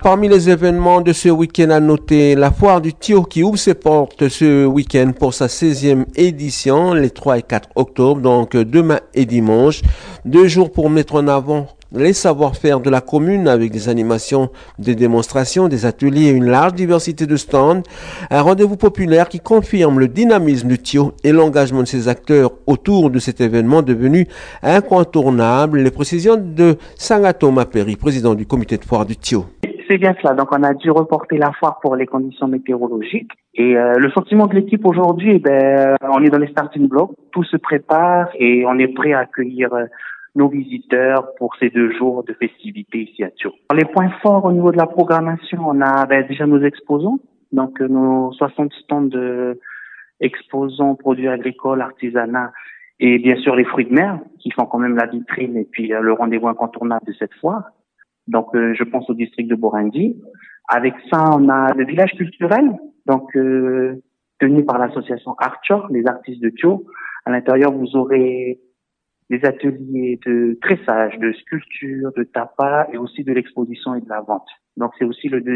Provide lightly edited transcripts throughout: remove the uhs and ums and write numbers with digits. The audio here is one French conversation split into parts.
Parmi les événements de ce week-end à noter, la foire du Thio qui ouvre ses portes ce week-end pour sa 16e édition, les 3 et 4 octobre, donc demain et dimanche. 2 jours pour mettre en avant les savoir-faire de la commune avec des animations, des démonstrations, des ateliers et une large diversité de stands. Un rendez-vous populaire qui confirme le dynamisme du Thio et l'engagement de ses acteurs autour de cet événement devenu incontournable. Les précisions de Sangato Maperi, président du comité de foire du Thio. C'est bien cela. Donc, on a dû reporter la foire pour les conditions météorologiques. Et le sentiment de l'équipe aujourd'hui, on est dans les starting blocks. Tout se prépare et on est prêt à accueillir nos visiteurs pour ces 2 jours de festivités ici à Thio. Les points forts au niveau de la programmation, on a déjà nos exposants. Donc, nos 60 stands de exposants, produits agricoles, artisanat et bien sûr les fruits de mer qui font quand même la vitrine et puis le rendez-vous incontournable de cette foire. Donc, je pense au district de Borindi. Avec ça, on a le village culturel, donc tenu par l'association Arthur, les artistes de Thio. À l'intérieur, vous aurez des ateliers de tressage, de sculpture, de tapas et aussi de l'exposition et de la vente. Donc, c'est aussi la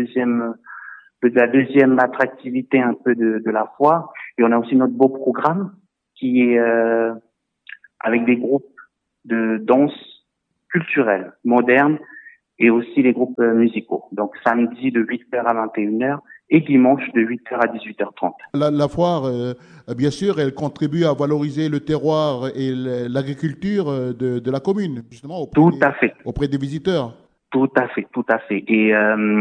deuxième attractivité un peu de la foire. Et on a aussi notre beau programme qui est avec des groupes de danse culturelle, moderne, et aussi les groupes musicaux. Donc, samedi de 8h à 21h et dimanche de 8h à 18h30. La foire, bien sûr, elle contribue à valoriser le terroir et l'agriculture de la commune, justement, auprès des visiteurs. Tout à fait. Et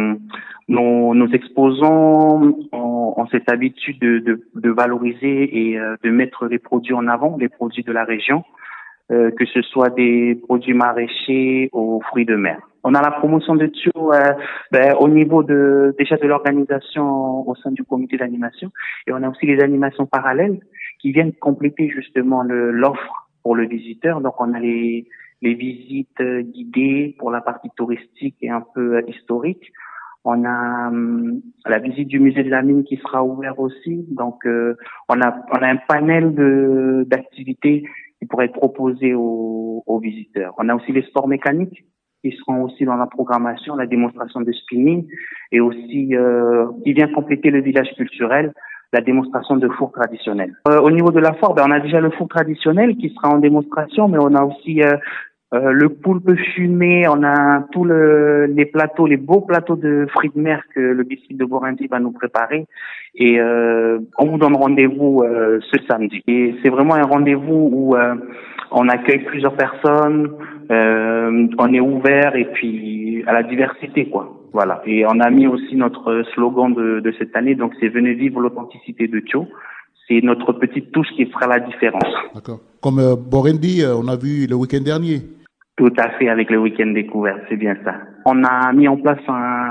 nos exposants ont cette habitude de valoriser et de mettre les produits en avant, les produits de la région, que ce soit des produits maraîchers aux fruits de mer. On a la promotion de Thio au niveau de l'organisation au sein du comité d'animation, et on a aussi les animations parallèles qui viennent compléter justement l'offre pour le visiteur. Donc on a les visites guidées pour la partie touristique et un peu historique. On a la visite du musée de la mine qui sera ouvert aussi. Donc on a un panel d'activités qui pourraient être proposées aux visiteurs. On a aussi les sports mécaniques qui seront aussi dans la programmation, la démonstration de spinning et aussi qui vient compléter le village culturel, la démonstration de four traditionnel. Au niveau de la foire, on a déjà le four traditionnel qui sera en démonstration, mais on a aussi le poulpe fumé, on a tous les beaux plateaux de fruits de mer que le district de Borindi va nous préparer et on vous donne rendez-vous ce samedi. Et c'est vraiment un rendez-vous où on accueille plusieurs personnes, on est ouvert et puis à la diversité, quoi. Voilà. Et on a mis aussi notre slogan de cette année, donc c'est venez vivre l'authenticité de Thio. C'est notre petite touche qui fera la différence. D'accord. Comme Borindi, on a vu le week-end dernier. Tout à fait, avec le week-end découverte, c'est bien ça. On a mis en place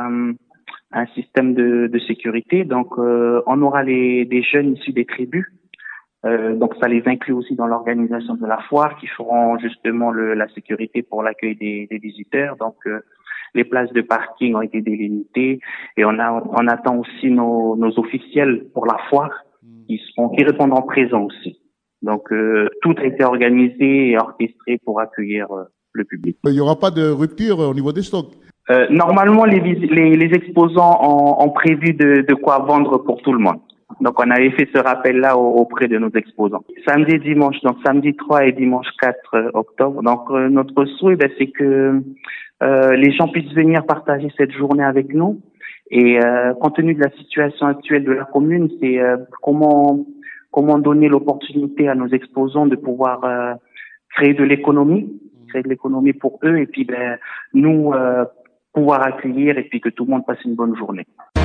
un système de sécurité, donc on aura des jeunes issus des tribus. Donc ça les inclut aussi dans l'organisation de la foire qui feront justement la sécurité pour l'accueil des visiteurs. Donc les places de parking ont été délimitées et on attend aussi nos officiels pour la foire qui répondront présents aussi. Donc tout a été organisé et orchestré pour accueillir le public. Il n'y aura pas de rupture au niveau des stocks? Normalement les exposants ont prévu de quoi vendre pour tout le monde. Donc, on avait fait ce rappel-là auprès de nos exposants. Samedi et dimanche, donc samedi 3 et dimanche 4 octobre. Donc, notre souhait, c'est que les gens puissent venir partager cette journée avec nous. Et compte tenu de la situation actuelle de la commune, c'est comment donner l'opportunité à nos exposants de pouvoir créer de l'économie pour eux, et puis nous pouvoir accueillir et puis que tout le monde passe une bonne journée.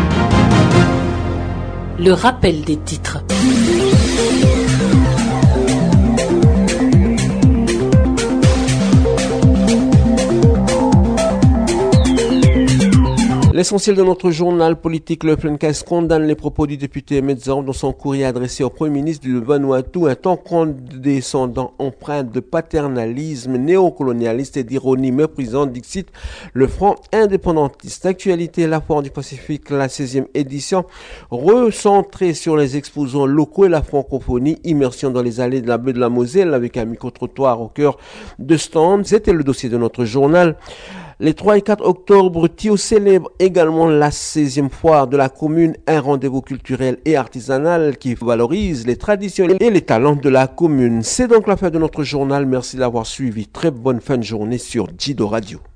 Le rappel des titres. L'essentiel de notre journal politique, le Plencast, condamne les propos du député Metzor dans son courrier adressé au Premier ministre du Vanuatu, un ton condescendant empreint de paternalisme néocolonialiste et d'ironie méprisante, dixit le Front indépendantiste. Actualité, la foire du Pacifique, la 16e édition, recentrée sur les exposants locaux et la francophonie, immersion dans les allées de la baie de la Moselle avec un micro-trottoir au cœur de stands. C'était le dossier de notre journal. Les 3 et 4 octobre, Thio célèbre également la 16e foire de la commune, un rendez-vous culturel et artisanal qui valorise les traditions et les talents de la commune. C'est donc la fin de notre journal. Merci d'avoir suivi. Très bonne fin de journée sur Jido Radio.